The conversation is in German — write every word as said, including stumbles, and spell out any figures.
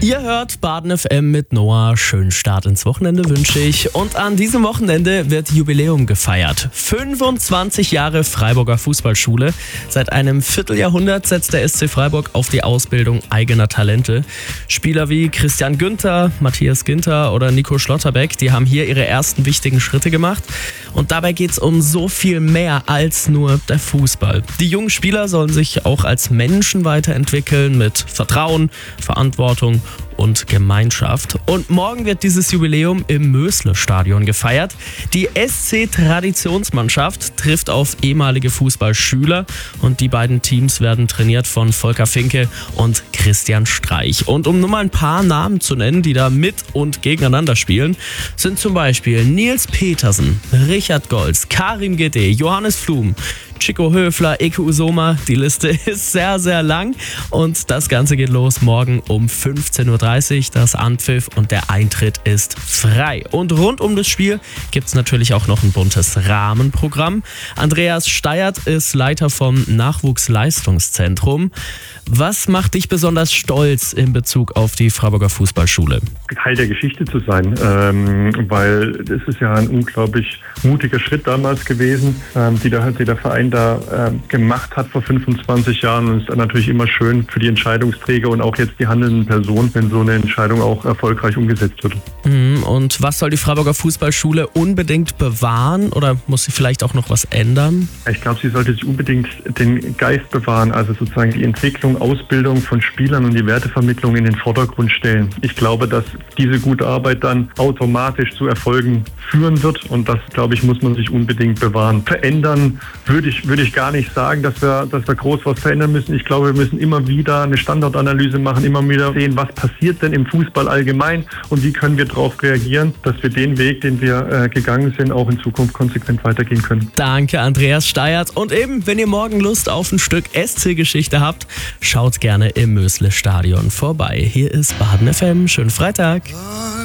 Ihr hört Baden F M mit Noah. Schönen Start ins Wochenende wünsche ich. Und an diesem Wochenende wird Jubiläum gefeiert. fünfundzwanzig Jahre Freiburger Fußballschule. Seit einem Vierteljahrhundert setzt der S C Freiburg auf die Ausbildung eigener Talente. Spieler wie Christian Günther, Matthias Ginter oder Nico Schlotterbeck, die haben hier ihre ersten wichtigen Schritte gemacht. Und dabei geht es um so viel mehr als nur der Fußball. Die jungen Spieler sollen sich auch als Menschen weiterentwickeln mit Vertrauen, Verantwortung und Gemeinschaft. Und morgen wird dieses Jubiläum im Mösle-Stadion gefeiert. Die S C-Traditionsmannschaft trifft auf ehemalige Fußballschüler und die beiden Teams werden trainiert von Volker Finke und Christian Streich. Und um nur mal ein paar Namen zu nennen, die da mit und gegeneinander spielen, sind zum Beispiel Nils Petersen, Richard Golz, Karim Gede, Johannes Flum, Chico Höfler, Eke Usoma. Die Liste ist sehr, sehr lang und das Ganze geht los morgen um fünfzehn Uhr dreißig. Das Anpfiff und der Eintritt ist frei. Und rund um das Spiel gibt es natürlich auch noch ein buntes Rahmenprogramm. Andreas Steiert ist Leiter vom Nachwuchsleistungszentrum. Was macht dich besonders stolz in Bezug auf die Freiburger Fußballschule? Teil der Geschichte zu sein, ähm, weil es ist ja ein unglaublich mutiger Schritt damals gewesen, ähm, die, der, die der Verein da äh, gemacht hat vor fünfundzwanzig Jahren. Und es ist dann natürlich immer schön für die Entscheidungsträger und auch jetzt die handelnden Personen, wenn so eine Entscheidung auch erfolgreich umgesetzt wird. Und was soll die Freiburger Fußballschule unbedingt bewahren oder muss sie vielleicht auch noch was ändern? Ich glaube, sie sollte sich unbedingt den Geist bewahren, also sozusagen die Entwicklung, Ausbildung von Spielern und die Wertevermittlung in den Vordergrund stellen. Ich glaube, dass diese gute Arbeit dann automatisch zu Erfolgen führen wird und das, glaube ich, muss man sich unbedingt bewahren. Verändern würde ich, würde ich gar nicht sagen, dass wir, dass wir groß was verändern müssen. Ich glaube, wir müssen immer wieder eine Standortanalyse machen, immer wieder sehen, was passiert denn im Fußball allgemein und wie können wir darauf reagieren, dass wir den Weg, den wir äh, gegangen sind, auch in Zukunft konsequent weitergehen können. Danke, Andreas Steiert. Und eben, wenn ihr morgen Lust auf ein Stück S C-Geschichte habt, schaut gerne im Mösle-Stadion vorbei. Hier ist Baden F M. Schönen Freitag.